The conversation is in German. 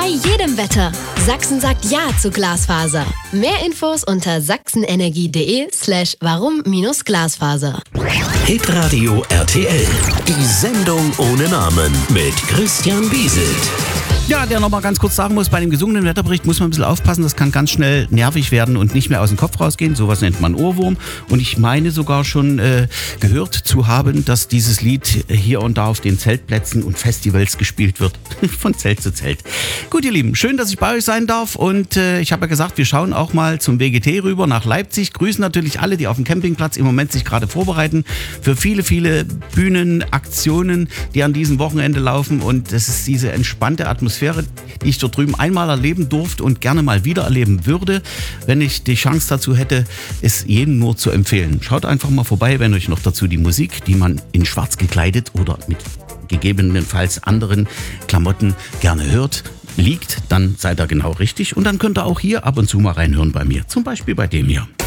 Bei jedem Wetter. Sachsen sagt Ja zu Glasfaser. Mehr Infos unter sachsenenergie.de/warum-Glasfaser. Hitradio RTL. Die Sendung ohne Namen mit Christian Bieselt. Ja, der nochmal ganz kurz sagen muss, bei dem gesungenen Wetterbericht muss man ein bisschen aufpassen, das kann ganz schnell nervig werden und nicht mehr aus dem Kopf rausgehen. Sowas nennt man Ohrwurm. Und ich meine sogar schon gehört zu haben, dass dieses Lied hier und da auf den Zeltplätzen und Festivals gespielt wird. Von Zelt zu Zelt. Gut, ihr Lieben, schön, dass ich bei euch sein darf. Und ich habe ja gesagt, wir schauen auch mal zum WGT rüber nach Leipzig. Grüßen natürlich alle, die auf dem Campingplatz im Moment sich gerade vorbereiten für viele, viele Bühnenaktionen, die an diesem Wochenende laufen. Und das ist diese entspannte Atmosphäre, die ich dort drüben einmal erleben durfte und gerne mal wieder erleben würde. Wenn ich die Chance dazu hätte, ist jedem nur zu empfehlen. Schaut einfach mal vorbei, wenn euch noch dazu die Musik, die man in schwarz gekleidet oder mit gegebenenfalls anderen Klamotten gerne hört, liegt, dann seid ihr genau richtig. Und dann könnt ihr auch hier ab und zu mal reinhören bei mir. Zum Beispiel bei dem hier.